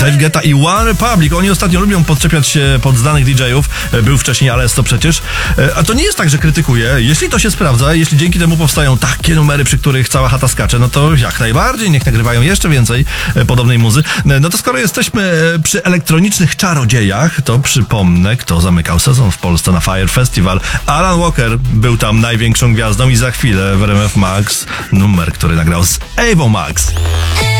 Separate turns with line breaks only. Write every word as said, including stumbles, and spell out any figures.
Dave Guetta i One Republic. Oni ostatnio lubią podczepiać się pod znanych D J ów. Był wcześniej Alesto przecież. A to nie jest tak, że krytykuję. Jeśli to się sprawdza, jeśli dzięki temu powstają takie numery, przy których cała chata skacze, no to jak najbardziej, niech nagrywają jeszcze więcej podobnej muzy. No to skoro jesteśmy przy elektronicznych czarodziejach, to przypomnę, kto zamykał sezon w Polsce na Fire Festival. Alan Walker był tam największą gwiazdą i za chwilę w R M F Max numer, który nagrał z Ewą Max.